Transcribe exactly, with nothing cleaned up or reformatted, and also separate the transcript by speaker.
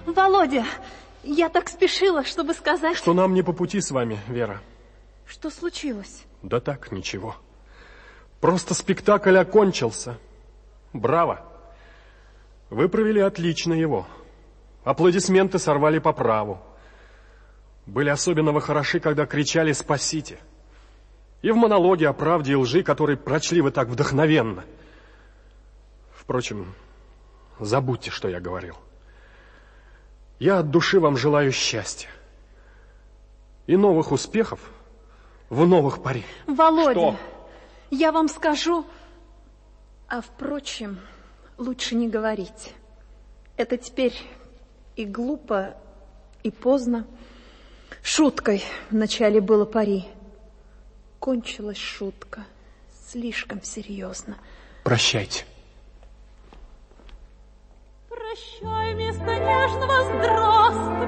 Speaker 1: Володя, я так спешила, чтобы сказать...
Speaker 2: Что нам не по пути с вами, Вера.
Speaker 1: Что случилось?
Speaker 2: Да так, ничего. Просто спектакль окончился. Браво. Вы провели отлично его. Аплодисменты сорвали по праву. Были особенно вы хороши, когда кричали «Спасите!». И в монологе о правде и лжи, который прочли вы так вдохновенно. Впрочем, забудьте, что я говорил. Я от души вам желаю счастья. И новых успехов в новых пари.
Speaker 1: Володя,
Speaker 2: Что?
Speaker 1: Я вам скажу... А впрочем, лучше не говорить. Это теперь и глупо, и поздно. Шуткой вначале было пари. Кончилась шутка. Слишком серьезно.
Speaker 2: Прощайте.
Speaker 1: Прощай, вместо нежного здравствуй.